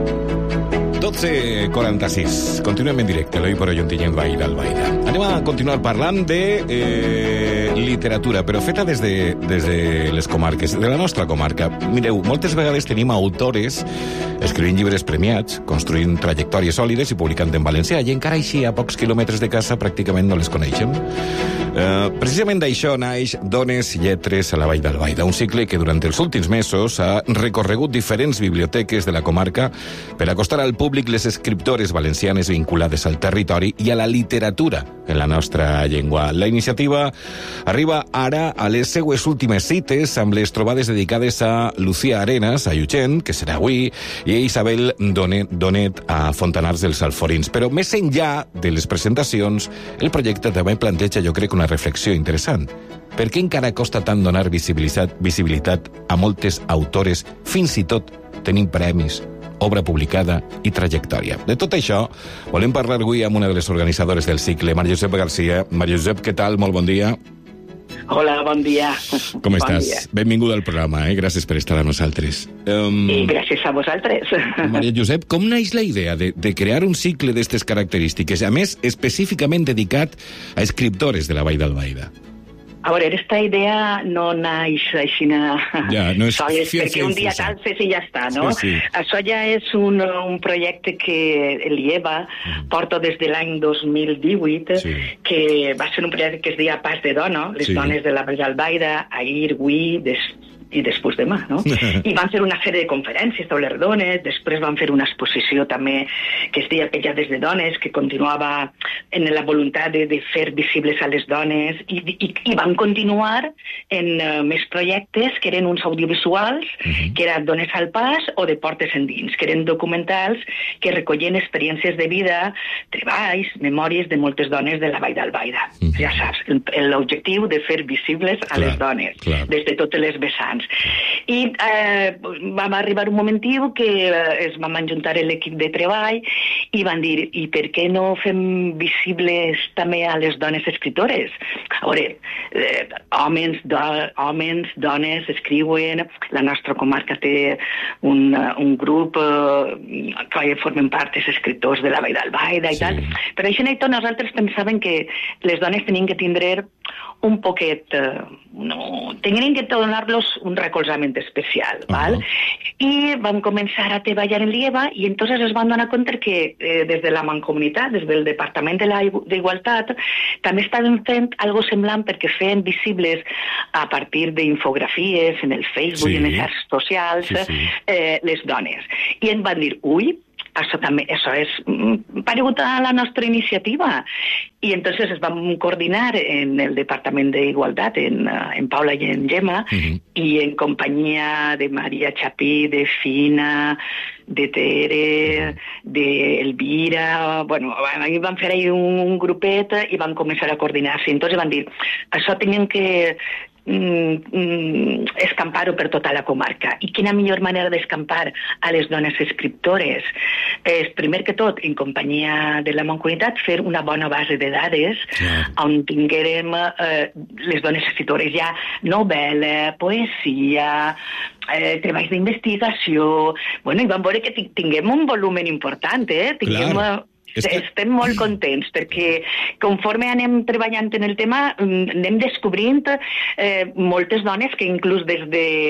12:46. Continuem en directe, l'Oi per Ontinyent Vall d'Albaida. Anem a continuar parlant de literatura, però feta des de les comarques, de la nostra comarca. Mireu, moltes vegades tenim autores escrivint llibres premiats, construint trajectòries sòlides i publicant en valencià, i encara així, a pocs quilòmetres de casa, pràcticament no les coneixem. Precisament d'això naix Dones Lletres a la Vall d'Albaida, un cicle que durant els últims mesos ha recorregut diferents biblioteques de la comarca per acostar al públic les escriptores valencianes vinculades al territori i a la literatura en la nostra llengua. La iniciativa arriba ara a les seues últimes cites amb les trobades dedicades a Lucía Arenas, a Llutxent, que serà avui, i a Isabel Donet a Fontanars dels Alforins. Però més enllà de les presentacions, el projecte també planteja, jo crec, una reflexió interessant. Per què encara costa tant donar visibilitat a moltes autores, fins i tot tenint premis, obra publicada i trajectòria? De tot això volem parlar avui amb una de les organitzadores del cicle, Maria Josep Garcia. Maria Josep, què tal? Molt bon dia. Hola, bon dia. Com estàs? Benvinguda al programa, gràcies per estar amb nosaltres. I gràcies a vosaltres. Maria Josep, com naix la idea de crear un cicle d'aquestes característiques, a més, específicament dedicat a escriptores de la Vall d'Albaida? A veure, esta idea no naix així soles, perquè un dia t'alces i ja està, no? Sí. Això ja és un projecte que l'IEVA porta des de l'any 2018, que va ser un projecte que es deia Pas de Dona, les dones de la Vall d'Albaida, ahir, avui, i després demà, no? I van fer una sèrie de conferències sobre les dones, després van fer una exposició també que es deia Petjades de Dones, que continuava en la voluntat de fer visibles a les dones, i van continuar en més projectes que eren uns audiovisuals, que eren Dones al Pas o de Portes endins, que eren documentals que recollien experiències de vida, treballs, memòries de moltes dones de la Vall d'Albaida. Ja saps, l'objectiu de fer visibles a les dones, des de totes les vessants. I vam arribar un momentiu que es vam ajuntar l'equip de treball i van dir, i per què no fem visibles també a les dones escritores? A veure, homes, dones escriuen, la nostra comarca té un grup que formen part dels escriptors de la Vall d'Albaida i tal, però això i tot nosaltres pensàvem que les dones tenien que tindre un poquet, tenien que donar-los un recolzament especial, val? I vam començar a treballar en l'IEVA i entonces es van donar compte que des de la Mancomunitat, des del Departament d'Igualtat, també estaven fent algo semblant perquè feien visibles a partir d'infografies en el Facebook i en les xarxes socials les dones. I ens van dir, això és paregut a la nostra iniciativa. I entonces es vam coordinar en el Departament d'Igualtat, en Paula i en Gemma, i en companyia de Maria Chapí, de Fina, de Tere, d'Elvira, bueno, van fer ahí un grupet i van començar a coordinar-se. Entonces van dir, això tenien que escampar-ho per tota la comarca. I quina millor manera d'escampar a les dones escriptores és, primer que tot, en companyia de la Mancomunitat, fer una bona base de dades on tinguérem les dones escriptores ja novel·la, poesia, treballs d'investigació. Bueno, i vam veure que tinguem un volum important, estem molt contents perquè conforme anem treballant en el tema anem descobrint moltes dones que inclús des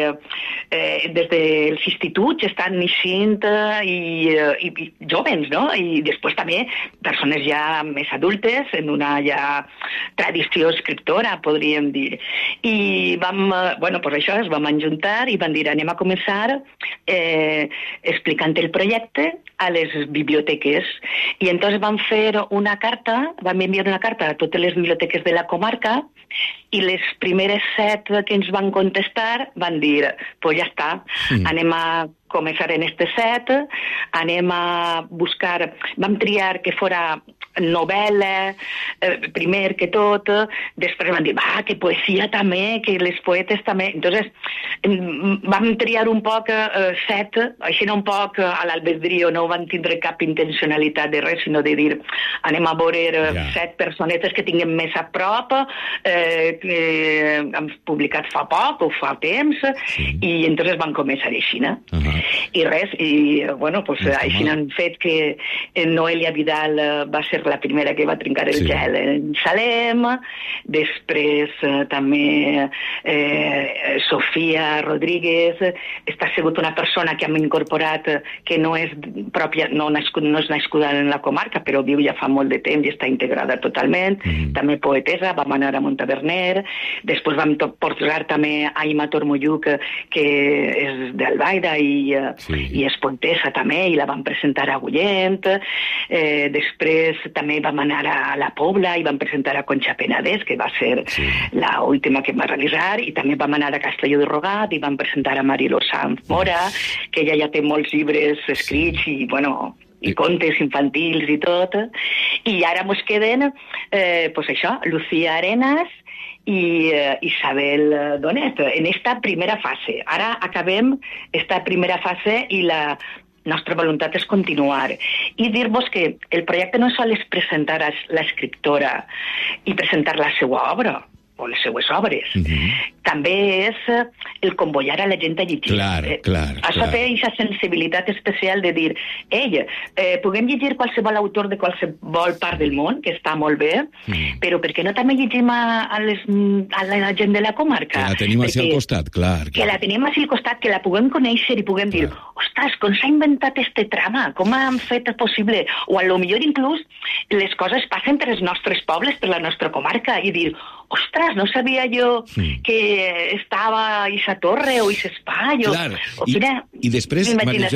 dels instituts estan naixent i jóvens, no? I després també persones ja més adultes en una ja tradició escriptora, podríem dir. I vam, pues això, es vam ajuntar i vam dir anem a començar explicant el projecte a les biblioteques. I entonces vam enviar una carta a totes les biblioteques de la comarca i les primeres 7 que ens van contestar van dir, pues ja està, anem a començar en este 7, anem a buscar, vam triar que fora novel·la, primer que tot, després van dir, que poesia també, que les poetes també. Entonces, vam triar un poc 7, així un poc a l'albedrío, no van tindre cap intencionalitat de res, sinó de dir, anem a veure 7 personetes que tinguem més a prop, que han publicat fa poc o fa temps, i entonces van començar així, no? I res, i bueno, pues així han fet que Noelia Vidal va ser la primera que va trencar el gel en Salem, després també Sofia Rodríguez, està sigut una persona que hem incorporat que no és pròpia, no és nascuda en la comarca, però viu ja fa molt de temps i està integrada totalment, també poetesa, vam anar a Montaverner, després vam portar també a Ima Tormoyuc, que és d'Albaida i és poetesa també, i la vam presentar a Gullent, després també vam anar a la Pobla i vam presentar a Concha Penedès, que va ser la última que va realitzar, i també vam anar a Castelló de Rugat i vam presentar a Mariló Sanz Mora, que ella ja té molts llibres escrits i, bueno, i contes infantils i tot, i ara mos queden, pues això, Lucía Arenas i Isabel Donet, en esta primera fase. Ara acabem esta primera fase i la nostra voluntat és continuar. I dir-vos que el projecte no sol és presentar a l'escriptora i presentar la seva obra, o les seues obres. També és el convoyar a la gent a llegir. Clar. Això té aquesta sensibilitat especial de dir, puguem llegir qualsevol autor de qualsevol part del món, que està molt bé, però per què no també llegim a la gent de la comarca? Que la tenim així al costat, clar. Que la tenim així al costat, que la puguem conèixer i puguem dir, ostres, com s'ha inventat este trama? Com han fet possible? O a lo millor inclús les coses passen per els nostres pobles, per la nostra comarca, i dir, ostres, no sabia jo que estava a Ixa Torre o Ixa Espai. I després,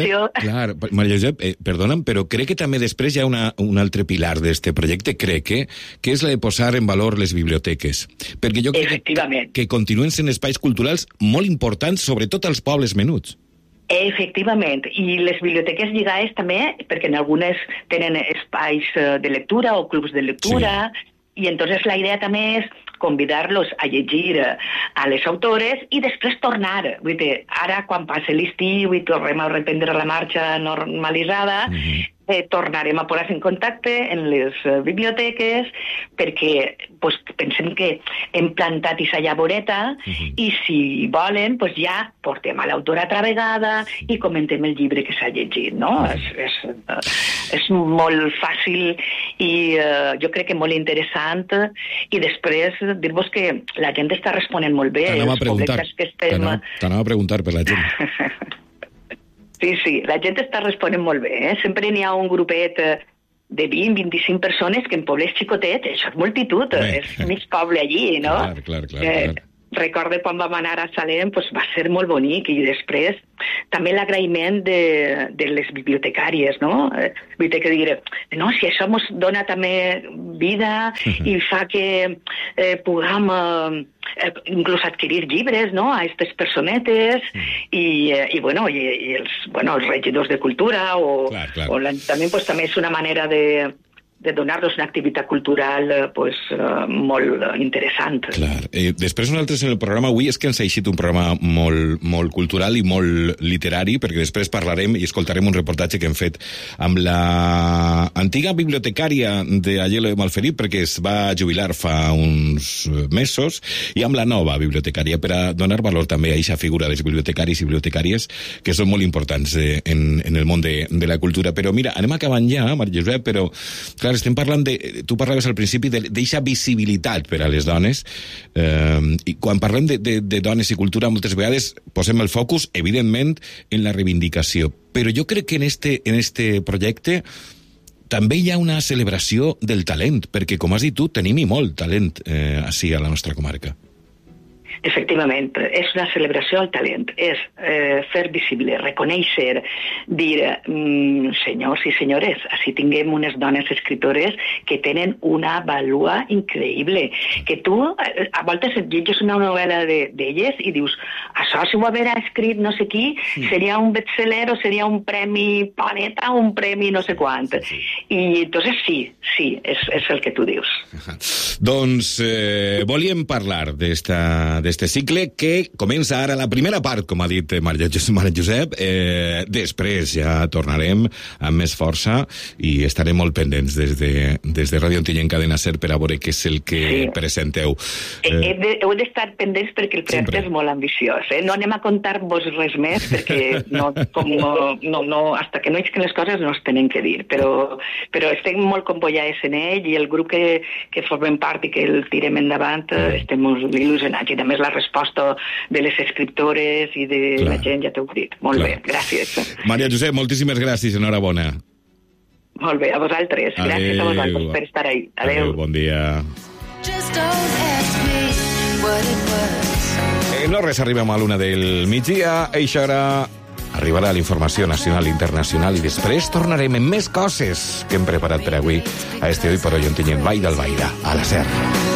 Maria Josep, perdona'm, però crec que també després hi ha un altre pilar d'este projecte, crec que és la de posar en valor les biblioteques. Perquè jo crec que continuen sent espais culturals molt importants, sobretot als pobles menuts. Efectivament, i les biblioteques lligades també, perquè en algunes tenen espais de lectura o clubs de lectura, i entonces la idea també és convidar-los a llegir a les autores i després tornar. Vull dir, ara quan passi l'estiu i tornem a reprendre la marxa normalitzada, tornarem a posar en contacte en les biblioteques perquè pensem que hem plantat aquesta llavoreta i si volen ja portem a l'autora altra vegada i comentem el llibre que s'ha llegit, no? És molt fàcil i jo crec que molt interessant, i després dir-vos que la gent està responent molt bé. T'anava a preguntar per la gent. Sí, la gent està responent molt bé. Sempre n'hi ha un grupet de 20-25 persones que en pobles xicotets, això és multitud, és mig poble allí, no? Clar. Recordo quan vam anar a Salem, va ser molt bonic, i després també l'agraïment de les bibliotecàries, no? Vull dir que dir, no, si això ens dona també vida i fa que puguem inclús adquirir llibres, no?, a aquestes personetes i els regidors de cultura o l'Ajuntament també és una manera de donar-los una activitat cultural molt interessant. Clar. Després nosaltres en el programa avui és que ens ha eixit un programa molt cultural i molt literari, perquè després parlarem i escoltarem un reportatge que hem fet amb la antiga bibliotecària d'Aielo de Malferit, perquè es va jubilar fa uns mesos, i amb la nova bibliotecària, per a donar valor també a aquesta figura dels bibliotecaris i bibliotecàries que són molt importants en el món de la cultura. Però mira, anem acabant ja, Maria Josep, però clar, estem parlant tu parlaves al principi d'eixa visibilitat per a les dones, i quan parlem de dones i cultura moltes vegades posem el focus, evidentment, en la reivindicació. Però jo crec que en este projecte també hi ha una celebració del talent, perquè, com has dit tu, tenim i molt talent així a la nostra comarca. Efectivament, és una celebració al talent, és fer visible, reconèixer, dir, senyors i senyores, així tinguem unes dones escriptores que tenen una vàlua increïble, que tu a voltes et llegis una novel·la d'elles i dius, això si ho haguera escrit no sé qui, seria un bestseller o seria un premi Planeta o un premi no sé quant. I entonces sí, és el que tu dius. Doncs volíem parlar d'este cicle que comença ara la primera part, com ha dit Maria Josep. Després ja tornarem amb més força i estarem molt pendents des de Ràdio Antilla en Cadena Ser per a veure què és el que presenteu. Heu d'estar pendents perquè el projecte és molt ambiciós. No anem a contar-vos res més perquè hasta que no isquen les coses no es tenen que dir, però estem molt comboiades en ell i el grup que formem part i que el tirem endavant estem molt il·lusionats i també és la resposta de les escriptores i de la gent, ja t'ho he dit. Molt bé, gràcies. Maria Josep, moltíssimes gràcies, enhorabona. Molt bé, a vosaltres. Gràcies a vosaltres per estar ahí. Adéu. Bon dia. No res, arribem a l'una del migdia. Eixa hora arribarà la informació nacional i internacional i després tornarem amb més coses que hem preparat per avui a este Hoy por Hoy Ontinyent Vall d'Albaida, a la Ser.